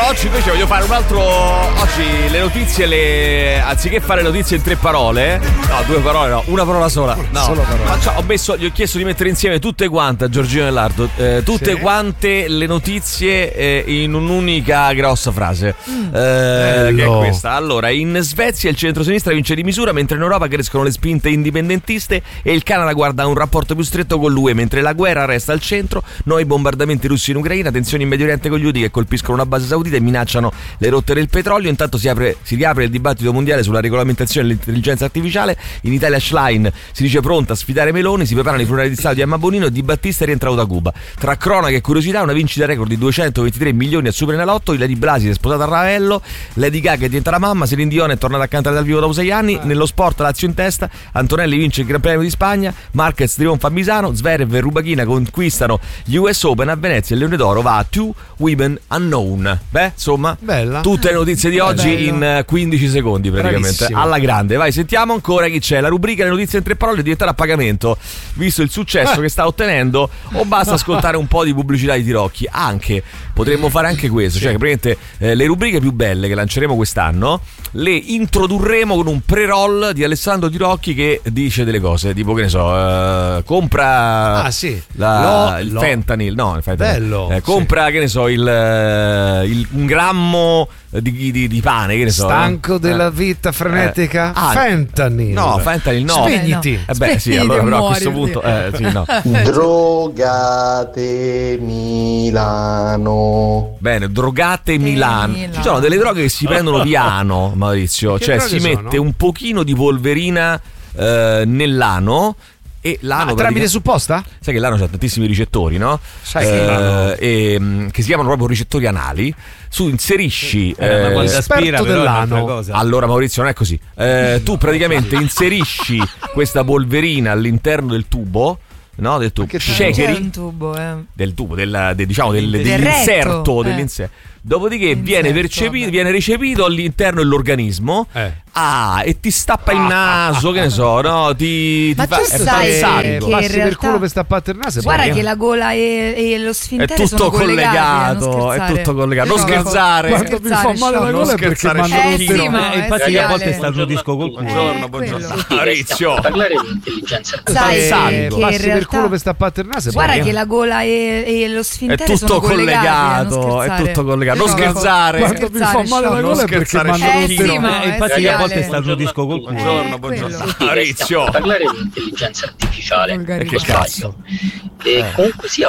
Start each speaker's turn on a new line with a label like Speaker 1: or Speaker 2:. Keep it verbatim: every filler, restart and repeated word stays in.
Speaker 1: oggi invece voglio fare un altro. Oggi le notizie, le anziché fare notizie in tre parole, no, due parole, no, una parola sola. No,
Speaker 2: Solo parola.
Speaker 1: Faccio, ho messo, gli ho chiesto di mettere insieme tutte quante a Giorgino Dell'Ardo, eh, tutte
Speaker 2: Sì.
Speaker 1: quante le notizie eh, in un'unica grossa frase.
Speaker 2: Mm.
Speaker 1: Eh, che è questa. Allora, in Svezia il centro-sinistra vince di misura, mentre in Europa crescono le spinte indipendentiste e il Canada guarda un rapporto più stretto con l'U E, mentre la guerra resta al centro, nuovi bombardamenti russi in Ucraina, tensioni in Medio Oriente con gli Houthi che colpiscono una base saudita e minacciano le rotte del petrolio. Intanto si apre, si riapre il dibattito mondiale sulla regolamentazione dell'intelligenza artificiale. In Italia Schlein si dice pronta a sfidare Meloni, si preparano i funerali di Stato di Emma Bonino e Di Battista è rientrato da Cuba. Tra cronaca e curiosità, una vincita record di duecentoventitré milioni a Superenalotto. Lady Blasi è sposata a Ravello, Lady Gaga è diventata mamma, Celine Dion è tornata a cantare dal vivo dopo sei anni. Nello sport Lazio in testa, Antonelli vince il Gran Premio di Spagna, Marquez trionfa a Misano, Zverev e Rubachina conquistano gli U S Open a Venezia e il Leone d'Oro va a Two Women Unknown. Beh, insomma,
Speaker 2: bella.
Speaker 1: Tutte le notizie di oggi
Speaker 2: Bello.
Speaker 1: in quindici secondi praticamente.
Speaker 2: Bravissimo.
Speaker 1: Alla grande. Vai, sentiamo ancora chi c'è. La rubrica Le notizie in tre parole è diventata a pagamento, visto il successo
Speaker 2: Eh.
Speaker 1: che sta ottenendo, o basta ascoltare un po' di pubblicità di Tirocchi? Anche, potremmo fare anche questo, cioè che praticamente eh, le rubriche più belle che lanceremo quest'anno le introdurremo con un pre-roll di Alessandro Tirocchi che dice delle cose, tipo che ne so, eh, compra
Speaker 2: Ah, sì.
Speaker 1: la,
Speaker 2: Lo-
Speaker 1: il
Speaker 2: lo-
Speaker 1: fentanyl, no, il fentanyl.
Speaker 2: Bello,
Speaker 1: Eh, compra, che ne so, il, eh, il- un grammo di, di, di pane, che ne so.
Speaker 2: Stanco
Speaker 1: no?
Speaker 2: della
Speaker 1: Eh.
Speaker 2: vita frenetica.
Speaker 1: Eh. Ah,
Speaker 2: Fentanyl.
Speaker 1: No, fentanyl no.
Speaker 2: Spegniti.
Speaker 1: Eh beh, sì, allora però a questo punto eh, sì, no.
Speaker 3: Drogate Milano.
Speaker 1: Bene, drogate Milano.
Speaker 4: Milano.
Speaker 1: Ci sono delle droghe che si prendono di ano, Maurizio.
Speaker 2: Che
Speaker 1: Cioè
Speaker 2: droghe
Speaker 1: si mette
Speaker 2: sono?
Speaker 1: un pochino di polverina eh, nell'ano e l'ano
Speaker 2: Ah, tramite
Speaker 1: pratica-
Speaker 2: supposta?
Speaker 1: Sai che l'ano c'ha tantissimi ricettori, no?
Speaker 2: Sai
Speaker 1: Eh,
Speaker 2: che l'ano-
Speaker 1: e, mh, che si chiamano proprio ricettori anali. Tu inserisci
Speaker 5: Eh, ma
Speaker 1: eh,
Speaker 5: quando aspira
Speaker 2: esperto
Speaker 5: però è un'altra
Speaker 2: dell'ano.
Speaker 5: cosa.
Speaker 1: allora Maurizio non è così. Eh, tu praticamente inserisci questa polverina all'interno del tubo, no? Del tubo.
Speaker 2: che tubo?
Speaker 4: C'è
Speaker 1: Shakeri
Speaker 4: un tubo, eh.
Speaker 1: del tubo, del, de- diciamo del,
Speaker 4: Del
Speaker 1: dell'inserto,
Speaker 4: retto, eh.
Speaker 1: dell'inserto. Dopodiché
Speaker 4: Inserto,
Speaker 1: viene percepito,
Speaker 4: vabbè.
Speaker 1: viene recepito all'interno dell'organismo.
Speaker 2: Eh.
Speaker 1: Ah, e ti stappa il naso, che ne so, no? Ti, ti
Speaker 4: Ma
Speaker 1: fa,
Speaker 4: tu
Speaker 1: è
Speaker 4: sai
Speaker 1: fantastico.
Speaker 4: che-
Speaker 2: Passi
Speaker 4: in
Speaker 2: per
Speaker 4: realtà-
Speaker 2: culo per stappare il naso. e
Speaker 4: Guarda
Speaker 2: poi-
Speaker 4: che la gola e, e lo
Speaker 1: È
Speaker 4: sfintere
Speaker 1: tutto
Speaker 4: sono collegati,
Speaker 1: collegato,
Speaker 4: eh, non
Speaker 1: è
Speaker 4: scherzare.
Speaker 1: tutto collegato. Non
Speaker 4: No,
Speaker 1: scherzare.
Speaker 4: non
Speaker 2: Quanto mi fa
Speaker 4: scherzare,
Speaker 2: male la
Speaker 4: sciocco.
Speaker 2: gola è perché
Speaker 1: scherzare,
Speaker 2: mi hanno
Speaker 4: Eh,
Speaker 2: rotto
Speaker 4: sì,
Speaker 2: il-
Speaker 4: ma
Speaker 5: Eh,
Speaker 4: è
Speaker 5: infatti a
Speaker 4: seriale.
Speaker 5: volte sta giù disco col culo.
Speaker 1: Buongiorno,
Speaker 4: Eh,
Speaker 1: buongiorno.
Speaker 4: quello.
Speaker 1: Maurizio.
Speaker 6: parlare di intelligenza
Speaker 4: Sai
Speaker 1: Sangue.
Speaker 4: che in
Speaker 2: Passi per
Speaker 4: realtà
Speaker 2: culo per stappare il naso. e
Speaker 4: guarda
Speaker 2: poi-
Speaker 4: che la gola e, e lo
Speaker 1: È
Speaker 4: sfintere
Speaker 1: tutto
Speaker 4: sono collegati, eh, non
Speaker 1: collegato, è
Speaker 4: scherzare.
Speaker 1: tutto collegato. Non
Speaker 4: Sciocco.
Speaker 1: scherzare.
Speaker 4: Non
Speaker 2: Quanto mi fa
Speaker 4: scherzare,
Speaker 2: male la
Speaker 4: sciocco.
Speaker 2: gola è perché
Speaker 1: scherzare,
Speaker 2: mi hanno
Speaker 4: Eh,
Speaker 2: rotto
Speaker 4: sì,
Speaker 2: il-
Speaker 4: ma
Speaker 5: Eh,
Speaker 4: è
Speaker 5: infatti a
Speaker 4: seriale.
Speaker 5: volte sta giù disco col culo.
Speaker 1: Buongiorno,
Speaker 4: Eh,
Speaker 1: buongiorno.
Speaker 4: quello.
Speaker 1: Maurizio.
Speaker 6: parlare di intelligenza artificiale.
Speaker 4: Volgarità.
Speaker 1: Che cazzo?
Speaker 6: E comunque sia